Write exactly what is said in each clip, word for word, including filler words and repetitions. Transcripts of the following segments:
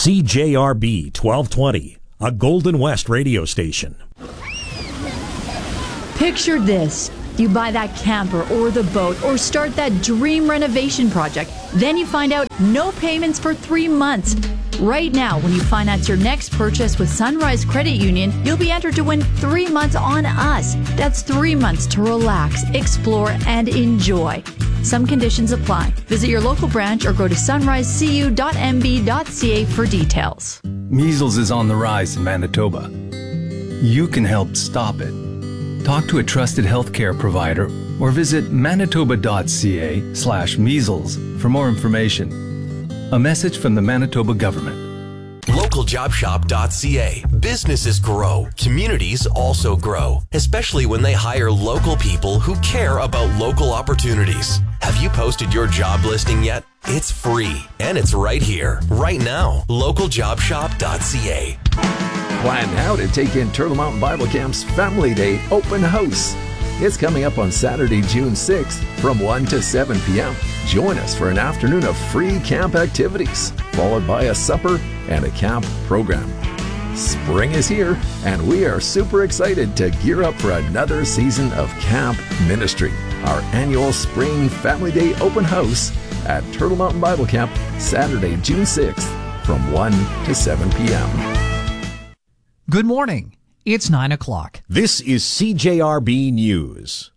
C J R B twelve twenty, a Golden West radio station. Picture this. You buy that camper or the boat or start that dream renovation project. Then you find out no payments for three months. Right now, when you finance your next purchase with Sunrise Credit Union, you'll be entered to win three months on us. That's three months to relax, explore, and enjoy. Some conditions apply. Visit your local branch or go to sunrise c u dot m b dot c a for details. Measles is on the rise in Manitoba. You can help stop it. Talk to a trusted healthcare provider or visit manitoba.ca slash measles for more information. A message from the Manitoba government. local job shop dot c a. Businesses grow. Communities also grow, especially when they hire local people who care about local opportunities. Have you posted your job listing yet? It's free, and it's right here, right now. local job shop dot c a. Plan now to take in Turtle Mountain Bible Camp's Family Day Open House. It's coming up on Saturday, June sixth from one to seven p.m. Join us for an afternoon of free camp activities, followed by a supper and a camp program. Spring is here, and we are super excited to gear up for another season of camp ministry. Our annual Spring Family Day Open House at Turtle Mountain Bible Camp, Saturday, June sixth from one to seven p.m. Good morning. It's nine o'clock. This is C J R B News.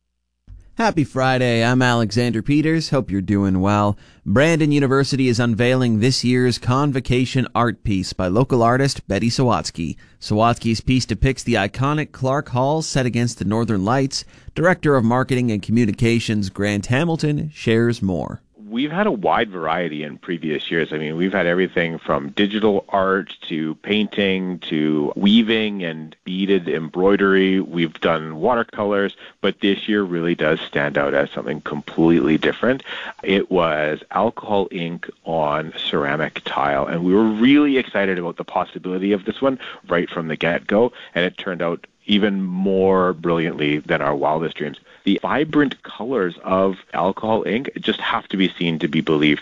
Happy Friday. I'm Alexander Peters. Hope you're doing well. Brandon University is unveiling this year's Convocation art piece by local artist Betty Sawatsky. Sawatsky's piece depicts the iconic Clark Hall set against the Northern Lights. Director of Marketing and Communications Grant Hamilton shares more. We've had a wide variety in previous years. I mean, we've had everything from digital art to painting to weaving and beaded embroidery. We've done watercolors, but this year really does stand out as something completely different. It was alcohol ink on ceramic tile, and we were really excited about the possibility of this one right from the get-go, and it turned out even more brilliantly than our wildest dreams. The vibrant colors of alcohol ink just have to be seen to be believed.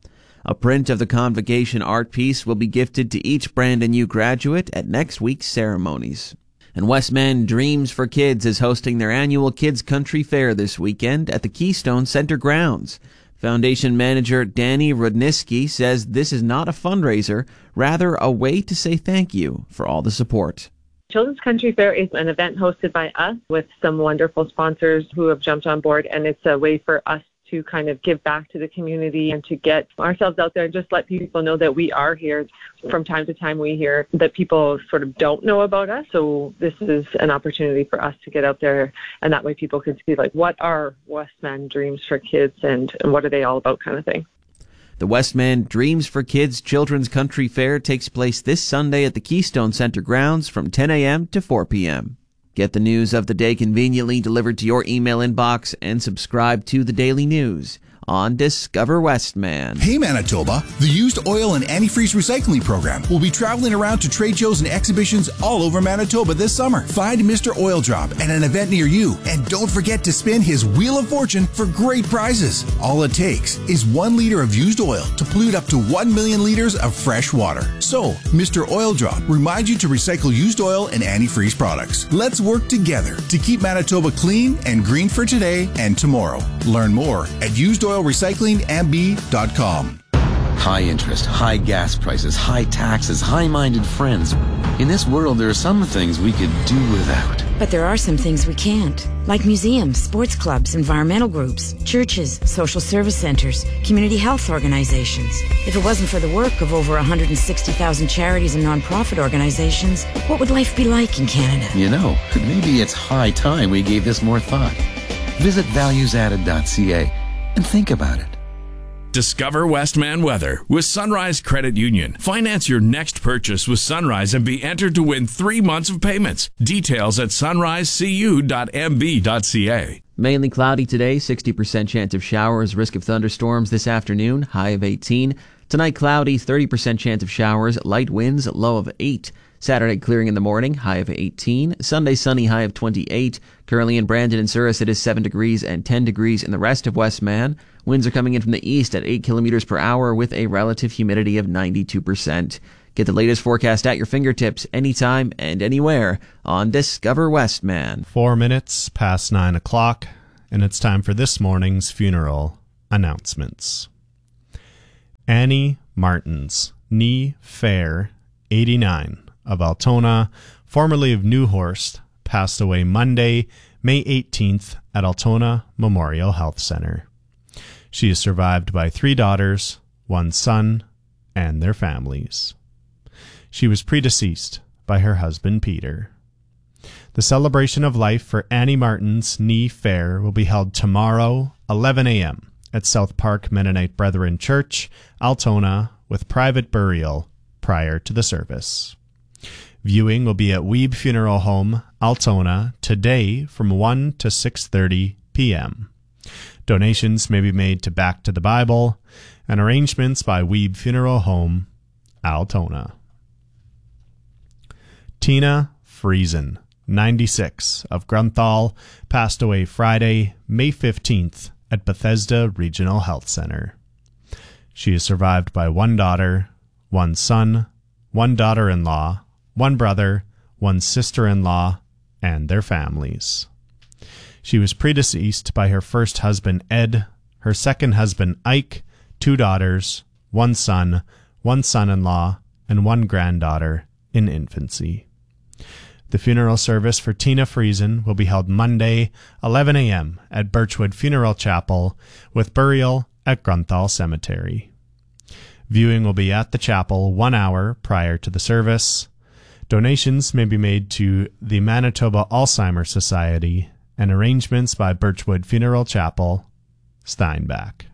A print of the Convocation art piece will be gifted to each Brandon U graduate at next week's ceremonies. And Westman Dreams for Kids is hosting their annual Kids Country Fair this weekend at the Keystone Center grounds. Foundation manager Danny Rudniski says this is not a fundraiser, rather a way to say thank you for all the support. Children's Country Fair is an event hosted by us with some wonderful sponsors who have jumped on board, and it's a way for us to kind of give back to the community and to get ourselves out there and just let people know that we are here. From time to time we hear that people sort of don't know about us, so this is an opportunity for us to get out there, and that way people can see like what are Westman Dreams for Kids and, and what are they all about kind of thing. The Westman Dreams for Kids Children's Country Fair takes place this Sunday at the Keystone Center grounds from ten a.m. to four p.m. Get the news of the day conveniently delivered to your email inbox and subscribe to the Daily News on Discover Westman. Hey Manitoba, the Used Oil and Antifreeze Recycling Program will be traveling around to trade shows and exhibitions all over Manitoba this summer. Find Mister Oil Drop at an event near you, and don't forget to spin his Wheel of Fortune for great prizes. All it takes is one liter of used oil to pollute up to one million liters of fresh water. So, Mister Oil Drop reminds you to recycle used oil and antifreeze products. Let's work together to keep Manitoba clean and green for today and tomorrow. Learn more at used oil recycling m b dot com. High interest, high gas prices, high taxes, high-minded friends. In this world, there are some things we could do without. But there are some things we can't, like museums, sports clubs, environmental groups, churches, social service centers, community health organizations. If it wasn't for the work of over one hundred sixty thousand charities and nonprofit organizations, what would life be like in Canada? You know, maybe it's high time we gave this more thought. Visit values added dot c a and think about it. Discover Westman weather with Sunrise Credit Union. Finance your next purchase with Sunrise and be entered to win three months of payments. Details at sunrise c u dot m b dot c a. Mainly cloudy today, sixty percent chance of showers, risk of thunderstorms this afternoon, high of eighteen. Tonight cloudy, thirty percent chance of showers, light winds, low of eight. Saturday clearing in the morning, high of eighteen. Sunday sunny, high of twenty-eight. Currently in Brandon and Souris, it is seven degrees and ten degrees in the rest of Westman. Winds are coming in from the east at eight kilometers per hour with a relative humidity of ninety-two percent. Get the latest forecast at your fingertips anytime and anywhere on Discover Westman. Four minutes past nine o'clock, and it's time for this morning's funeral announcements. Annie Martins, nee Fair, eighty-nine, of Altona, formerly of Newhorst, passed away Monday, May eighteenth, at Altona Memorial Health Center. She is survived by three daughters, one son, and their families. She was predeceased by her husband, Peter. The celebration of life for Annie Martins, nee Fair, will be held tomorrow, eleven a.m., at South Park Mennonite Brethren Church, Altona, with private burial prior to the service. Viewing will be at Weeb Funeral Home, Altona, today from one to six thirty p.m. Donations may be made to Back to the Bible, and arrangements by Weeb Funeral Home, Altona. Tina Friesen, ninety-six, of Grunthal, passed away Friday, May fifteenth, at Bethesda Regional Health Center. She is survived by one daughter, one son, one daughter-in-law, one brother, one sister-in-law, and their families. She was predeceased by her first husband, Ed, her second husband, Ike, two daughters, one son, one son-in-law, and one granddaughter in infancy. The funeral service for Tina Friesen will be held Monday, eleven a.m. at Birchwood Funeral Chapel, with burial at Grunthal Cemetery. Viewing will be at the chapel one hour prior to the service. Donations may be made to the Manitoba Alzheimer's Society, and arrangements by Birchwood Funeral Chapel, Steinbach.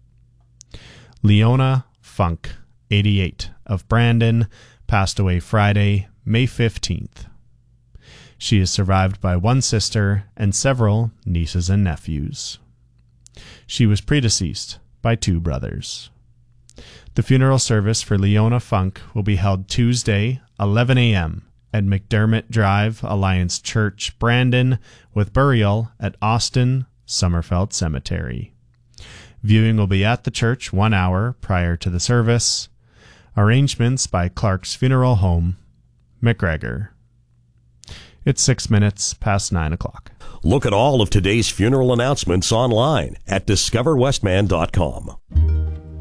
Leona Funk, eighty-eight, of Brandon, passed away Friday, May fifteenth. She is survived by one sister and several nieces and nephews. She was predeceased by two brothers. The funeral service for Leona Funk will be held Tuesday, eleven a.m. at McDermott Drive, Alliance Church, Brandon, with burial at Austin Summerfeld Cemetery. Viewing will be at the church one hour prior to the service. Arrangements by Clark's Funeral Home, McGregor. It's six minutes past nine o'clock. Look at all of today's funeral announcements online at discover westman dot com.